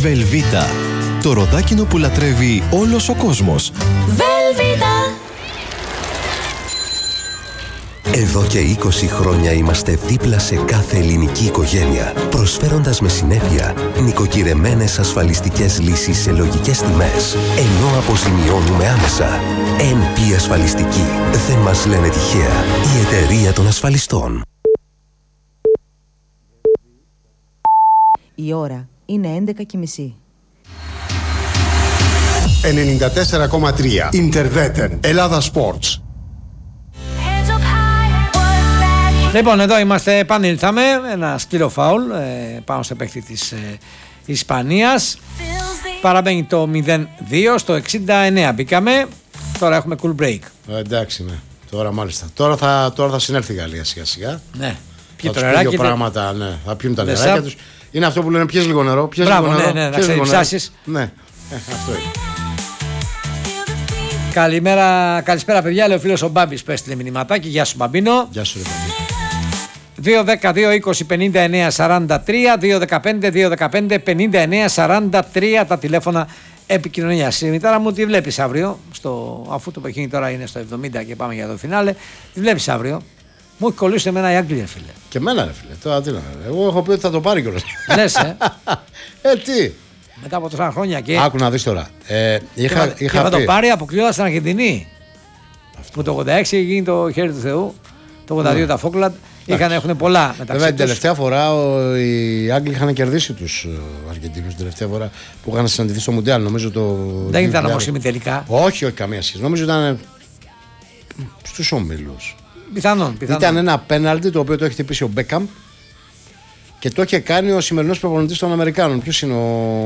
Βελβίτα. Το ροδάκινο που λατρεύει όλος ο κόσμος. Βελβίτα. Εδώ και 20 χρόνια είμαστε δίπλα σε κάθε ελληνική οικογένεια, προσφέροντας με συνέπεια νοικοκυρεμένες ασφαλιστικές λύσεις σε λογικές τιμές, ενώ αποζημιώνουμε άμεσα. NP Ασφαλιστική. Δεν μας λένε τυχαία. Η εταιρεία των ασφαλιστών. Η ώρα είναι 11:30. 94,3 Interveten Ελλάδα Sports. Λοιπόν, εδώ είμαστε, επανήλθαμε. Ένα σκληρό φάουλ πάνω στο παίκτη της Ισπανίας. Παραμένει το 0-2 στο 69. Μπήκαμε. Τώρα έχουμε cool break. Εντάξει, ναι. Τώρα μάλιστα. Τώρα θα συνέλθει η Γαλλία σιγά σιγά. Ναι. Θα τους πει δύο πράγματα, ναι. Θα πιούν τα νεράκια τους. Είναι αυτό που λένε πιες λίγο νερό. Μπράβο, ναι, να ξεδιψάσεις. Ναι, αυτό είναι. Καλησπέρα παιδιά, λέει ο φίλος ο Μπάμπης που έστειλε μηνυματάκι. Γεια σου Μπαμπίνο. Γεια σου ρε Μπαμπή. 2-10-2-20-59-43 2-15-2-15-59-43 τα τηλέφωνα επικοινωνίας. Η μητέρα μου τη βλέπεις αύριο, αφού το παιχνίδι τώρα είναι στο 70 και πάμε για το φινάλε, τη βλέπεις αύριο. Μου έχει κολλήσει εμένα η Αγγλία, φίλε. Και εμένα, ρε φίλε. Τώρα τι να. Εγώ έχω πει ότι θα το πάρει κιόλας. Λες, τι. Μετά από τόσα χρόνια και. Άκου να δεις τώρα. Είχα θα το πάρει αποκλείοντας στην Αργεντινή. Που το 86 είχε γίνει το χέρι του Θεού. Το 82 τα Φόκλαντ. Έχουν πολλά μεταξύ. Βέβαια την τελευταία φορά οι Άγγλοι είχαν κερδίσει τους Αργεντινούς. Την τελευταία φορά που είχαν συναντηθεί στο Μουντιάλ. Νομίζω το. Δεν ήταν όμως ημιτελικά. Όχι, καμία σχέση. Νομίζω ήταν στους ομίλους. Πιθανόν. Ήταν ένα πέναλτι το οποίο το έχει χτυπήσει ο Μπέκαμ και το είχε κάνει ο σημερινός προπονητής των Αμερικάνων. Ποιος είναι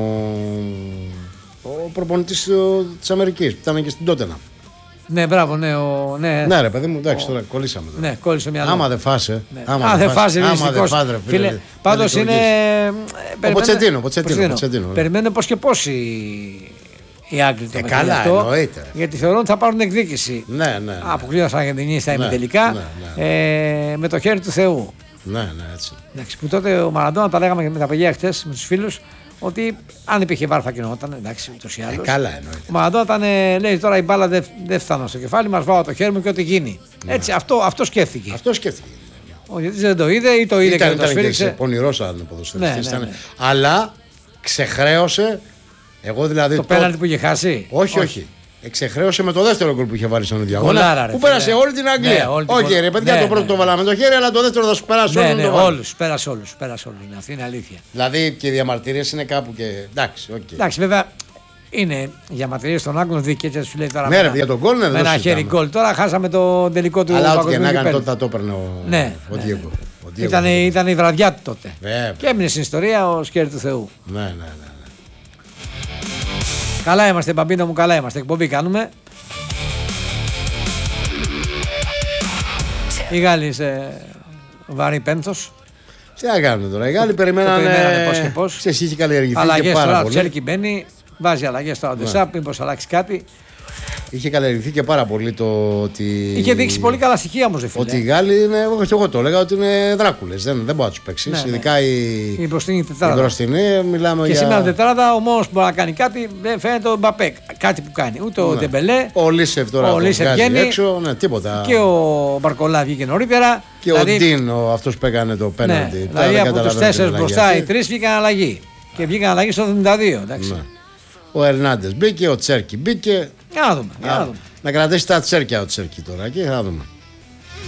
ο προπονητής της Αμερικής που ήταν και στην Τότενα. Ναι, μπράβο, ναι. Ναι, ρε παιδί μου, εντάξει, τώρα κολλήσαμε. Τώρα. Ναι, κόλλησε μια. Άμα δεν φάσε. Ναι. Άμα δεν φάσε, φίλε. Πάντως είναι. Ποτσετίνο. Περιμένουν πώς και πώς οι Άγγλοι το καλά, αυτό, εννοείται. γιατί θεωρούν ότι θα πάρουν εκδίκηση. Ναι. Αποκλείοντας Αργεντινή στα ημιτελικά με το χέρι του Θεού. Ναι, έτσι. Εντάξει, που τότε ο Μαραντόνα τα λέγαμε με τα παιδιά χτες με τους φίλους ότι αν υπήρχε βάρ θα γινόταν. Εντάξει, ούτως ή άλλως. Καλά, εννοείται. Ο Μαραντόνα λέει τώρα η μπάλα δεν φτάνω στο κεφάλι, μας βάω το χέρι μου και ό,τι γίνει. Ναι. Έτσι, αυτό σκέφτηκε. Ο διαιτητής δεν το είδε ή το είδε και το σφύριξε. Ήταν πονηρός σαν ποδοσφαιριστής. Ναι. Αλλά ξεχρέωσε. Εγώ δηλαδή. Το πέναλτι που είχε χάσει. Όχι. Εξεχρέωσε με το δεύτερο γκολ που είχε βάλει στον διαγωνισμό. Που πέρασε όλη την Αγγλία. Όχι, ρε παιδιά, το πρώτο το βάλαμε το χέρι, αλλά το δεύτερο θα σου περάσει όλου. Ναι, όλους. Πέρασε όλους. Αυτή είναι αλήθεια. Δηλαδή και οι διαμαρτυρίες είναι κάπου και. Εντάξει, βέβαια είναι οι διαμαρτυρίες των Άγγλων δίκαιες, έτσι σου λέει τώρα. Ναι, ρε, για τον γκολ είναι με ένα χέρι γκολ. Τώρα χάσαμε το τελικό του. Αλλά ό,τι και να έκανε τότε θα το έπαιρνε ο Διέγκο. Ήταν η βραδιά του τότε. Και έμεινε στην ιστορία ο χέρι του Θεού. Ναι. Καλά είμαστε, Μπαμπίνο μου, καλά είμαστε. Εκπομπή κάνουμε. Οι Γάλλοι σε βαρύ πένθος. Τι να κάνουμε τώρα, οι Γάλλοι περιμένανε πώς και πώς. Είχε καλλιεργηθεί αλλαγές και πάρα τώρα, πολύ. Ο Τσέρκι μπαίνει, βάζει αλλαγές στο Αντεσάπ, μήπως αλλάξει κάτι. Είχε καλλιεργηθεί και πάρα πολύ το ότι. Είχε δείξει πολύ καλά στοιχεία όμως, φίλε. Ότι οι Γάλλοι είναι. Εγώ το έλεγα ότι είναι δράκουλες. Δεν μπορεί να τους παίξει. Ειδικά η μπροστινή τετράδα. Η μπροστινή, μιλάμε και για. σήμερα τετράδα ο μόνος που μπορεί να κάνει κάτι φαίνεται ο Μπαπέ. Κάτι που κάνει. Ούτε ο Ντεμπελέ. Ο Λίσεφ τώρα βγαίνει έξω. Ναι, τίποτα. Και ο Μπαρκολά βγήκε νωρίτερα. Και ο Ντίν, αυτός που έκανε το πέναλτι. Δηλαδή από τους 4 μπροστά οι 3 βγήκαν αλλαγή. Και βγήκαν αλλαγή στο 72. Ο Ερνάντες μπήκε, ο Τσέρκι μπήκε. Για να δούμε. Να κρατήσει τα τσέρκια ο Τσέρκι τώρα και θα δούμε.